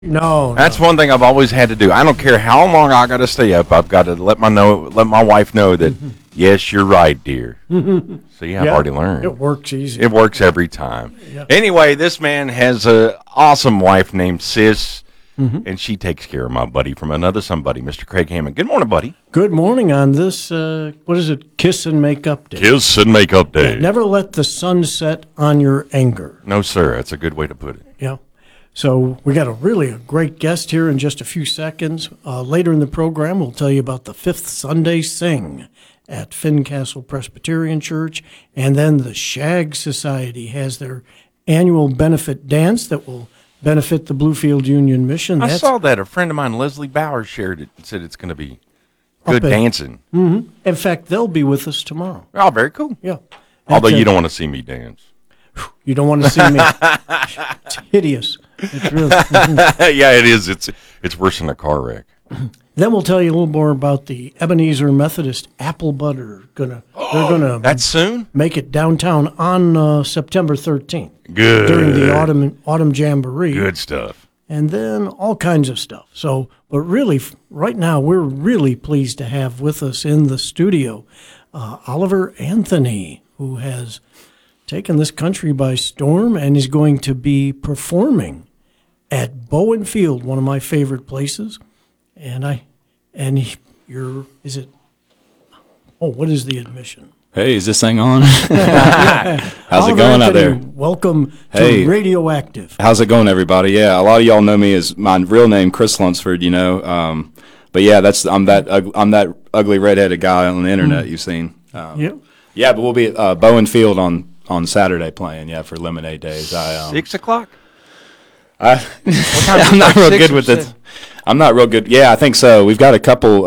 No, That's no. one thing I've always had to do. I don't care how long I got to stay up. I've got to let my wife know that yes, you're right, dear. See, I've already learned. It works easy. It works every time. Yeah. Anyway, this man has an awesome wife named Sis, and she takes care of my buddy from another somebody, Mr. Craig Hammond. Good morning, buddy. Good morning on this, what is it, Kiss and Makeup Day. Kiss and Makeup Day. Never let the sun set on your anger. No, sir. That's a good way to put it. Yeah. So we got a great guest here in just a few seconds. Later in the program, we'll tell you about the Fifth Sunday Sing at Fincastle Presbyterian Church. And then the Shag Society has their annual benefit dance that will benefit the Bluefield Union Mission. I saw that. A friend of mine, Leslie Bowers, shared it and said it's going to be good dancing. In fact, they'll be with us tomorrow. Oh, very cool. Yeah. Although That's you don't want to see me dance. You don't want to see me. It's hideous. It's really. Yeah, it is. It's worse than a car wreck. Then we'll tell you a little more about the Ebenezer Methodist Apple Butter. They're gonna That's soon? make it downtown on September 13th Good. during the autumn jamboree. Good stuff. And then all kinds of stuff. So, but really, right now, we're really pleased to have with us in the studio Oliver Anthony, who has taken this country by storm and is going to be performing at Bowen Field, one of my favorite places. What is the admission? Hey, is this thing on? How's it going out there? Welcome Hey. to Radioactive. How's it going, everybody? Yeah, a lot of y'all know me as my real name, Chris Lunsford. But yeah, I'm that ugly redheaded guy on the internet you've seen. Yeah. Yeah, but we'll be at Bowen Field on Saturday playing. Yeah, for Lemonade Days. 6 o'clock? I'm not real good with it. I'm not real good. Yeah, I think so. We've got a couple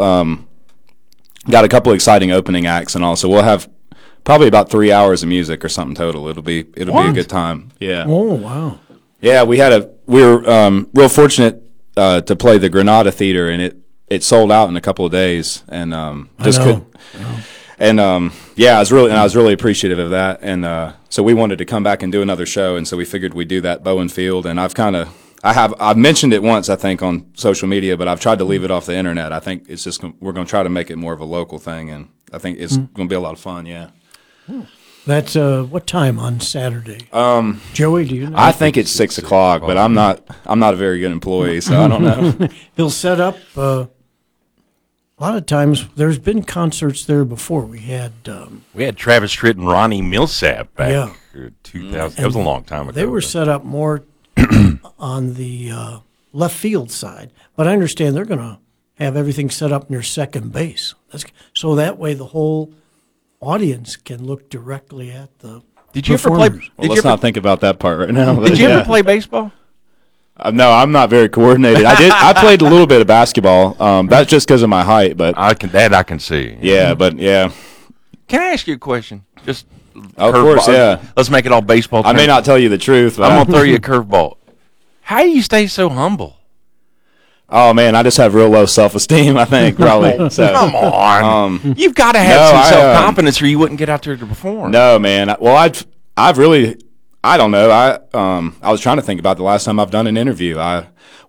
exciting opening acts and all, so we'll have probably about 3 hours of music or something total. It'll be a good time. Yeah. Oh, wow. Yeah, we were real fortunate to play the Granada Theater, and it sold out in a couple of days, and just I know. could. And I was really appreciative of that, and so we wanted to come back and do another show, and so we figured we'd do that at Bowen Field, and I've mentioned it once, I think, on social media, but I've tried to leave it off the internet. I think it's just we're going to try to make it more of a local thing, and I think it's going to be a lot of fun. Yeah. That's what time on Saturday? Joey, do you know? I think it's 6 o'clock, but I'm not a very good employee, so I don't know. He'll set up. A lot of times, there's been concerts there before. We had Travis Tritt and Ronnie Millsap back Yeah. in 2000. That was a long time ago. they were set up more on the left field side, but I understand they're going to have everything set up near second base. So that way the whole audience can look directly at the Did you ever play? performers. Well, let's not think about that part right now. Did you ever play baseball? No, I'm not very coordinated. I played a little bit of basketball. That's just because of my height, but I can see. yeah, but yeah. Can I ask you a question? Just Of course, curveball. yeah. Let's make it all baseball. I may terms. not tell you the truth, but I'm gonna throw you a curveball. How do you stay so humble? oh man, I just have real low self-esteem. I think probably. So Come on, you've got to have no, some self-confidence, or you wouldn't get out there to perform. no, man. I've really. I don't know. I was trying to think about the last time I've done an interview. I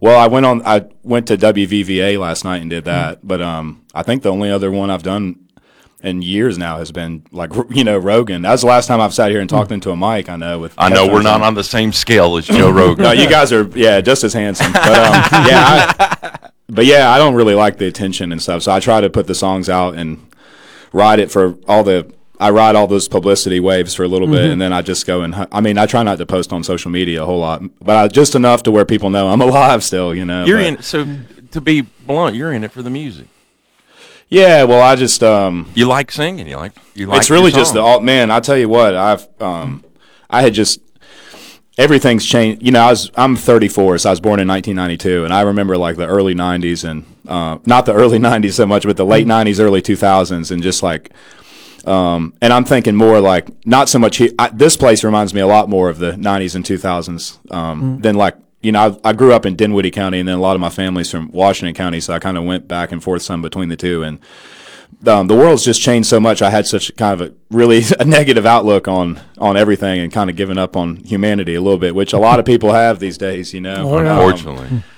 went to WVVA last night and did that, but I think the only other one I've done in years now has been Rogan. That was the last time I've sat here and talked into a mic. I know we're not on the same scale as Joe Rogan. No, you guys are just as handsome. But I don't really like the attention and stuff. So I try to put the songs out and ride it for I ride all those publicity waves for a little bit, and then I just go I try not to post on social media a whole lot, but just enough to where people know I'm alive still, You're in. So to be blunt, you're in it for the music. Yeah, well, I just You like singing. You like. It's really just man. I tell you what, I had just everything's changed. I'm 34, so I was born in 1992, and I remember like the early 90s and not the early 90s so much, but the late 90s, early 2000s, and just like. And I'm thinking more like not so much. This place reminds me a lot more of the 90s and 2000s than like I grew up in Dinwiddie County, and then a lot of my family's from Washington County, so I kind of went back and forth some between the two. And the world's just changed so much. I had such kind of a negative outlook on everything, and kind of given up on humanity a little bit, which a lot of people have these days. Oh, yeah. Unfortunately.